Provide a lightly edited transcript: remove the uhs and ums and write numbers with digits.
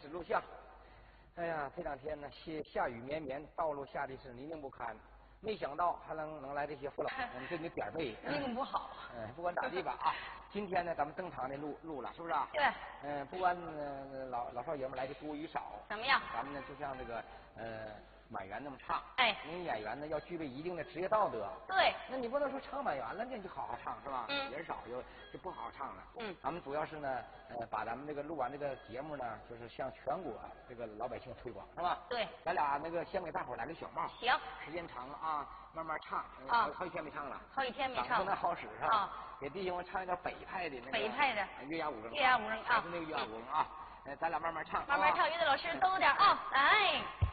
录像。哎呀，这两天呢下雨绵绵，道路下的是泥泞不堪。没想到还能来这些父老，我们给你点背。 命不好。 不管咋地吧啊，今天呢咱们正常的录了，是不是啊？ 对。 不管老少爷们来的多与少， 怎么样？ 咱们呢就像这个满员那么唱。 哎， 您演员呢要具备一定的职业道德。 对。 那你不能说唱满员了，你就好好唱是吧？人少就不好好唱了。咱们主要是呢把咱们这个录完这个节目呢，就是向全国这个老百姓推广，是吧？ 对。 咱俩那个先给大伙来个小帽。 行。 时间长了啊，慢慢唱。好几天没唱了。 好几天没唱。 不太好使是吧？给弟兄们唱一点北派的那个。 北派的。 月牙五声。 月牙五声啊。 还是那个月牙五声啊。咱俩慢慢唱。 慢慢唱，乐队老师都有点啊，来。